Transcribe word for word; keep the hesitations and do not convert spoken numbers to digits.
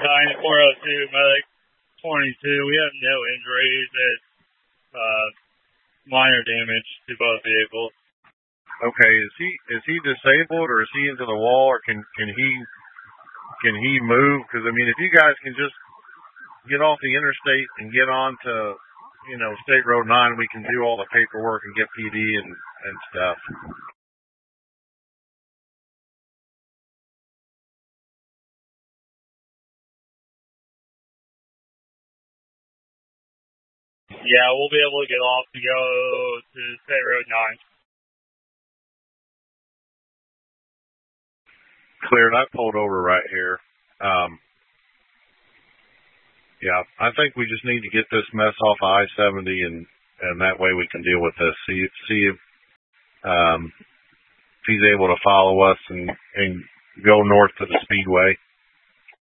nine four oh two, medic twenty-two. We have no injuries. It's uh, minor damage to both vehicles. Okay, is he is he disabled or is he into the wall or can can he can he move? Because I mean, if you guys can just get off the interstate and get on to you know State Road nine, we can do all the paperwork and get P D and and stuff. Yeah, we'll be able to get off to go to State Road nine. Cleared. I pulled over right here. Um, yeah, I think we just need to get this mess off of I seventy, and, and that way we can deal with this. See, see if, um, if he's able to follow us and, and go north to the speedway.